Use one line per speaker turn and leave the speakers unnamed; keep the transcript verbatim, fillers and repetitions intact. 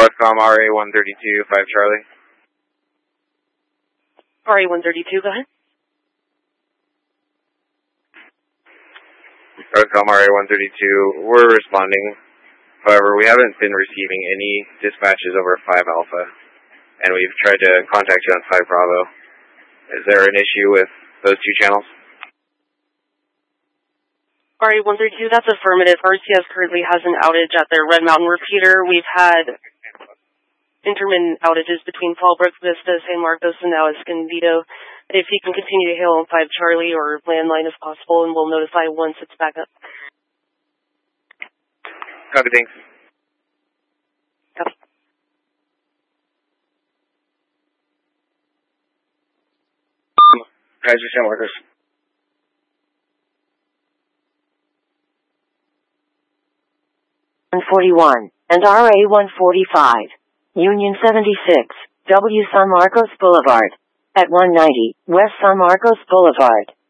Northcom R A one thirty-two, five Charlie.
R A one thirty-two, go ahead.
Northcom R A one thirty-two, we're responding. However, we haven't been receiving any dispatches over five Alpha, and we've tried to contact you on five Bravo. Is there an issue with those two channels?
R A one thirty-two, that's affirmative. R C S currently has an outage at their Red Mountain repeater. We've had intermittent outages between Fallbrook, Vista, San Marcos, and now Escondido. If you can continue to hail on five Charlie or landline if possible, and we'll notify once it's back up.
Copy, thanks.
Copy.
Kaiser, San Marcos.
one forty-one and R A one forty-five. Union seventy-six, W San Marcos Boulevard. At one ninety, West San Marcos Boulevard.